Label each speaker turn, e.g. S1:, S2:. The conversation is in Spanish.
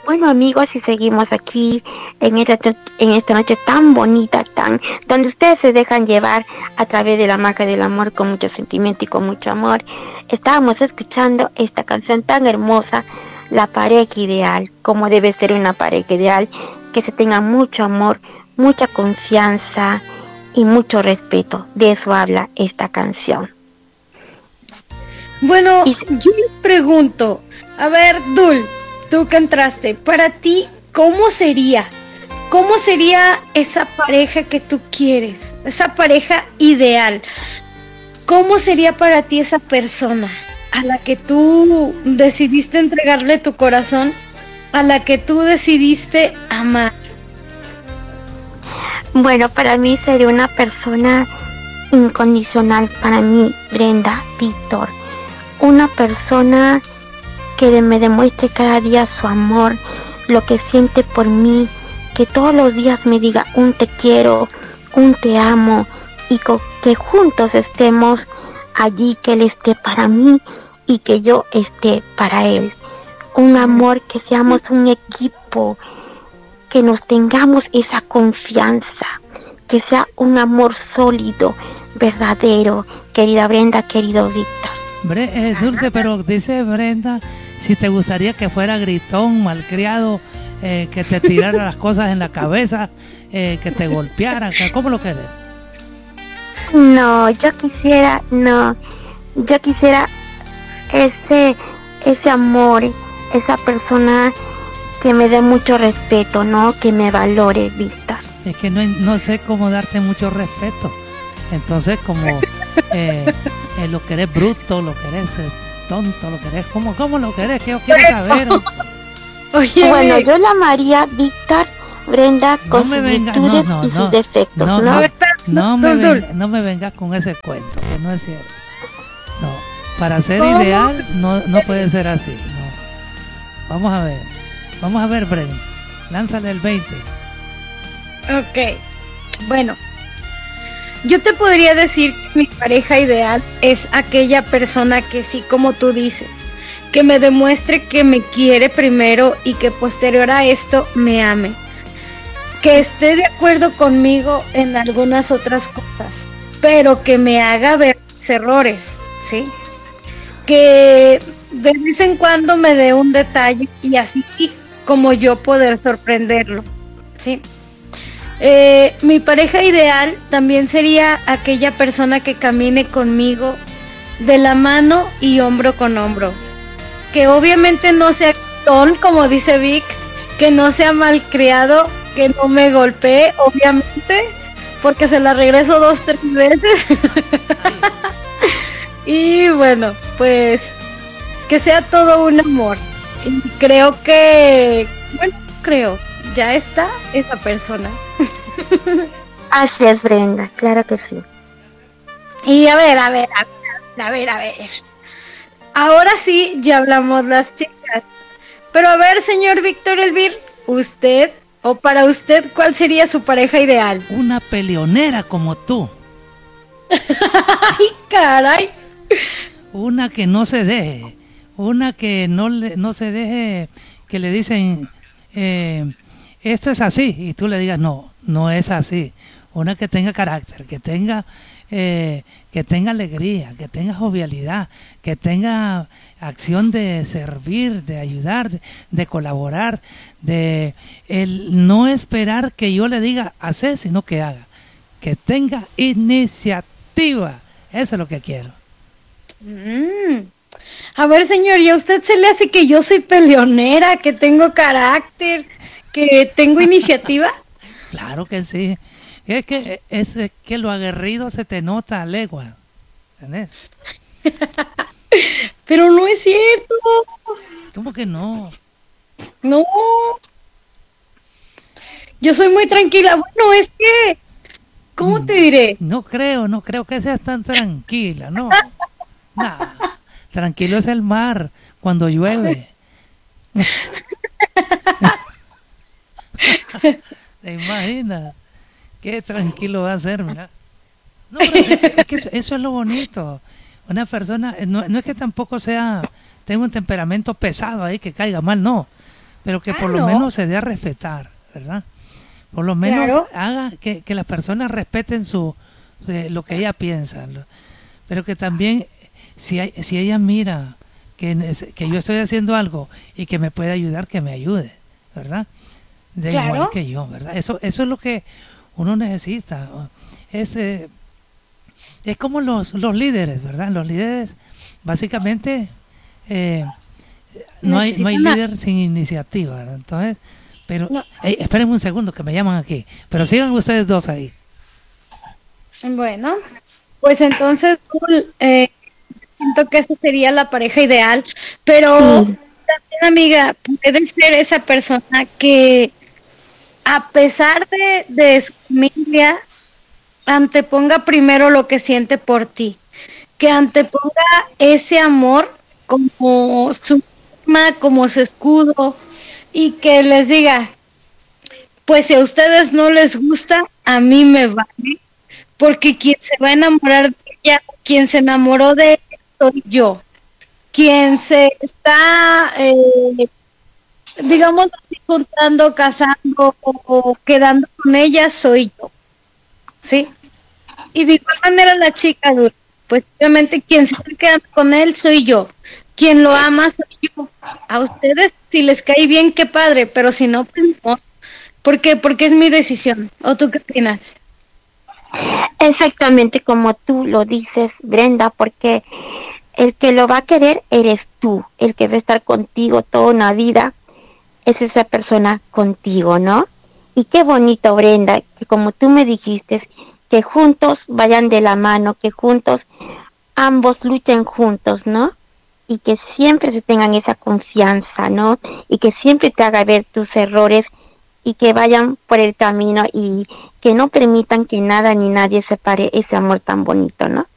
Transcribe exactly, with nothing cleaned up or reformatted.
S1: Bueno amigos, y seguimos aquí en esta, en esta noche tan bonita, tan donde ustedes se dejan llevar a través de la magia del amor con mucho sentimiento y con mucho amor. Estábamos escuchando esta canción tan hermosa, La pareja ideal, como debe ser una pareja ideal, que se tenga mucho amor, mucha confianza y mucho respeto. De eso habla esta canción.
S2: Bueno, y yo les pregunto, a ver, Dul, tú que entraste, para ti, ¿cómo sería? ¿Cómo sería esa pareja que tú quieres? Esa pareja ideal. ¿Cómo sería para ti esa persona a la que tú decidiste entregarle tu corazón, a la que tú decidiste amar?
S1: Bueno, para mí sería una persona incondicional, para mí, Brenda, Víctor. Una persona que me demuestre cada día su amor, lo que siente por mí, que todos los días me diga un te quiero, un te amo, y que juntos estemos allí, que él esté para mí y que yo esté para él. Un amor, que seamos un equipo, que nos tengamos esa confianza, que sea un amor sólido, verdadero, querida Brenda, querido Víctor.
S3: Bre eh, Dulce, pero dice Brenda, si te gustaría que fuera gritón, malcriado, eh, que te tirara las cosas en la cabeza, eh, que te golpeara, ¿cómo lo querés?
S1: No, yo quisiera, no, yo quisiera ese, ese amor, esa persona que me dé mucho respeto, ¿no? Que me valore, Víctor.
S3: Es que no, no sé cómo darte mucho respeto. Entonces, como eh, eh, lo querés bruto, lo querés eh, tonto, lo querés, ¿cómo, cómo lo querés? Que yo quiero saber.
S1: Oye, bueno, yo la amaría, Víctor, Brenda, con
S3: no
S1: sus
S3: venga,
S1: virtudes
S3: no, no,
S1: y
S3: no,
S1: sus defectos,
S3: no,
S1: ¿no?
S3: No, no, me venga, no me vengas con ese cuento, que no es cierto. No, para ser ¿Cómo? ideal no, no puede ser así. No. Vamos a ver, vamos a ver, Brenda, lánzale el veinte.
S2: Ok, bueno, yo te podría decir que mi pareja ideal es aquella persona que sí, como tú dices, que me demuestre que me quiere primero y que posterior a esto me ame, que esté de acuerdo conmigo en algunas otras cosas, pero que me haga ver mis errores, ¿sí? Que de vez en cuando me dé un detalle y así como yo poder sorprenderlo, ¿sí? Eh, mi pareja ideal también sería aquella persona que camine conmigo de la mano y hombro con hombro, que obviamente no sea ton, como dice Vic, que no sea malcriado, que no me golpee, obviamente, porque se la regreso dos, tres veces. Y bueno, pues que sea todo un amor. Y creo que, bueno, creo, ya está esa persona.
S1: Así es, Brenda, claro que sí.
S2: Y a ver, a ver, a ver, a ver, a ver. Ahora sí, ya hablamos las chicas. Pero a ver, señor Víctor Elvir, usted, o para usted, ¿cuál sería su pareja ideal?
S3: Una peleonera como tú.
S2: ¡Ay, caray!
S3: Una que no se deje, una que no, le, no se deje, que le dicen, eh, esto es así, y tú le digas, no, no es así. Una que tenga carácter, que tenga, eh, que tenga alegría, que tenga jovialidad, que tenga acción de servir, de ayudar, de, de colaborar, de el no esperar que yo le diga hacer, sino que haga, que tenga iniciativa. Eso es lo que quiero.
S2: Mm. A ver, señor, ¿y a usted se le hace que yo soy peleonera, que tengo carácter, que tengo iniciativa?
S3: Claro que sí. Es que, es que lo aguerrido se te nota a legua. ¿Entendés?
S2: Pero no es cierto.
S3: ¿Cómo que no?
S2: No. Yo soy muy tranquila. Bueno, es que, ¿cómo te diré?
S3: No creo, no creo que seas tan tranquila, no. Nah, tranquilo es el mar cuando llueve. ¿Te imaginas? Qué tranquilo va a ser, mira. No, pero es que eso, eso es lo bonito. Una persona, no, no es que tampoco sea, tenga un temperamento pesado ahí que caiga mal, no. pero que
S2: Ah,
S3: por lo
S2: no.
S3: menos se dé a respetar, ¿verdad? Por lo menos
S2: Claro.
S3: haga que, que las personas respeten su eh, lo que ella piensa, lo- pero que también si, hay- si ella mira que, nece- que yo estoy haciendo algo y que me puede ayudar, que me ayude, ¿verdad? De
S2: Claro.
S3: igual que yo, ¿verdad? Eso, eso es lo que uno necesita. Es, eh, es como los, los líderes, ¿verdad? Los líderes, básicamente, eh, no hay, no hay
S2: Necesitan a-
S3: líder sin iniciativa, ¿verdad? Entonces, pero,
S2: No.
S3: hey, espérenme un segundo que me llaman aquí, pero sigan ustedes dos ahí.
S2: Bueno, pues entonces eh, siento que esa sería la pareja ideal, pero
S1: Sí,
S2: también, amiga, puede ser esa persona que a pesar de, de su familia, anteponga primero lo que siente por ti, que anteponga ese amor como su arma, como su escudo, y que les diga, pues si a ustedes no les gusta, a mí me vale, porque quien se va a enamorar de ella, quien se enamoró de ella soy yo, quien se está, eh, digamos así, juntando, casando o, o quedando con ella soy yo, ¿sí? Y de igual manera la chica dura, pues obviamente quien se está quedando con él soy yo, quien lo ama soy yo. A ustedes si les cae bien, qué padre, pero si no, pues no. ¿Por qué? Porque es mi decisión. ¿O tú qué opinas?
S1: exactamente como tú lo dices, Brenda, porque el que lo va a querer eres tú, el que va a estar contigo toda una vida es esa persona contigo, ¿no? Y qué bonito, Brenda, que como tú me dijiste, que juntos vayan de la mano, que juntos ambos luchen juntos, ¿no? Y que siempre se tengan esa confianza, ¿no? Y que siempre te haga ver tus errores y que vayan por el camino y que no permitan que nada ni nadie separe ese amor tan bonito, ¿no?